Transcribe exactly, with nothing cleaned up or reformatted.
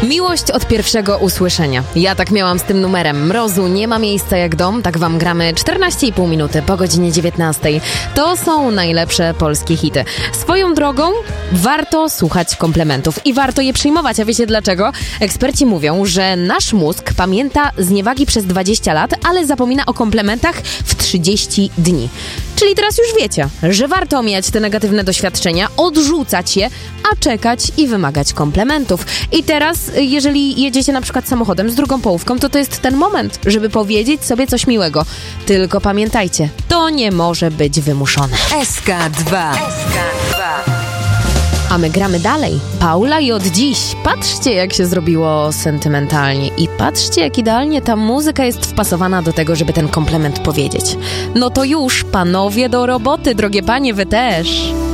Miłość od pierwszego usłyszenia. Ja tak miałam z tym numerem. Mrozu nie ma miejsca jak dom, tak wam gramy czternaście i pół minuty po godzinie dziewiętnastej. To są najlepsze polskie hity. Swoją drogą warto słuchać komplementów i warto je przyjmować. A wiecie dlaczego? Eksperci mówią, że nasz mózg pamięta zniewagi przez dwadzieścia lat, ale zapomina o komplementach w trzydzieści dni. Czyli teraz już wiecie, że warto omijać te negatywne doświadczenia, odrzucać je, a czekać i wymagać komplementów. I teraz, jeżeli jedziecie na przykład samochodem z drugą połówką, to to jest ten moment, żeby powiedzieć sobie coś miłego. Tylko pamiętajcie, to nie może być wymuszone. S K dwa. A my gramy dalej. Paula i od dziś. Patrzcie, jak się zrobiło sentymentalnie. I patrzcie, jak idealnie ta muzyka jest wpasowana do tego, żeby ten komplement powiedzieć. No to już, panowie do roboty, drogie panie, wy też.